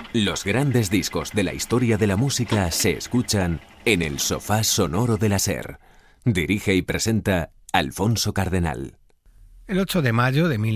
Los grandes discos de la historia de la música se escuchan en el sofá sonoro de la SER. Dirige y presenta Alfonso Cardenal. El 8 de mayo de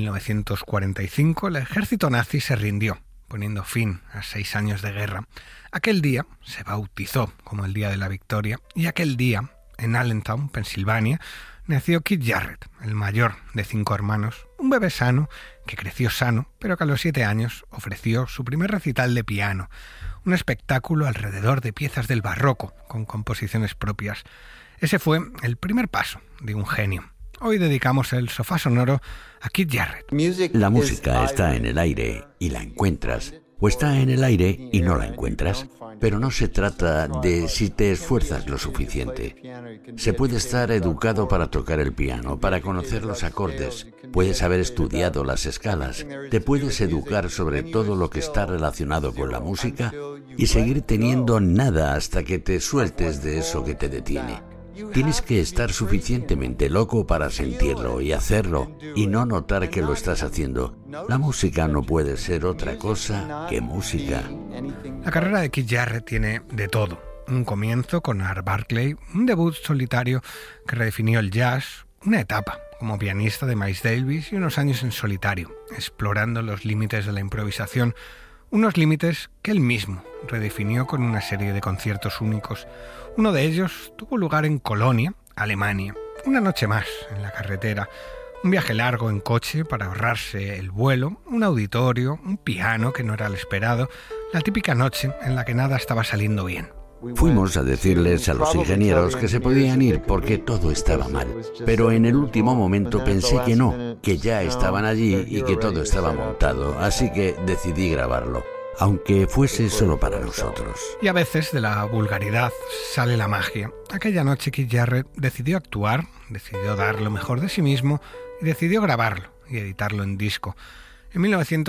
1945 el ejército nazi se rindió, poniendo fin a 6 años de guerra. Aquel día se bautizó como el Día de la Victoria y aquel día, en Allentown, Pensilvania, nació Keith Jarrett, el mayor de 5 hermanos, un bebé sano que creció sano, pero que a los 7 años ofreció su primer recital de piano, un espectáculo alrededor de piezas del barroco con composiciones propias. Ese fue el primer paso de un genio. Hoy dedicamos el sofá sonoro a Keith Jarrett. La música está en el aire y la encuentras, o está en el aire y no la encuentras, pero no se trata de si te esfuerzas lo suficiente. Se puede estar educado para tocar el piano, para conocer los acordes, puedes haber estudiado las escalas, te puedes educar sobre todo lo que está relacionado con la música y seguir teniendo nada hasta que te sueltes de eso que te detiene. Tienes que estar suficientemente loco para sentirlo y hacerlo y no notar que lo estás haciendo. La música no puede ser otra cosa que música. La carrera de Keith Jarrett tiene de todo. Un comienzo con Art Blakey, un debut solitario que redefinió el jazz, una etapa como pianista de Miles Davis y unos años en solitario, explorando los límites de la improvisación, unos límites que él mismo redefinió con una serie de conciertos únicos. Uno de ellos tuvo lugar en Colonia, Alemania. Una noche más en la carretera, un viaje largo en coche para ahorrarse el vuelo, un auditorio, un piano que no era el esperado, la típica noche en la que nada estaba saliendo bien. Fuimos a decirles a los ingenieros que se podían ir porque todo estaba mal. Pero en el último momento pensé que no, que ya estaban allí y que todo estaba montado, así que decidí grabarlo, aunque fuese solo para nosotros. Y a veces de la vulgaridad sale la magia. Aquella noche Keith Jarrett decidió actuar, decidió dar lo mejor de sí mismo y decidió grabarlo y editarlo en disco. En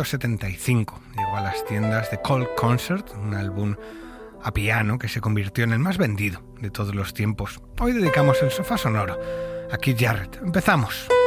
1975 llegó a las tiendas The Cold Concert, un álbum a piano que se convirtió en el más vendido de todos los tiempos. Hoy dedicamos el sofá sonoro a Keith Jarrett. ¡Empezamos!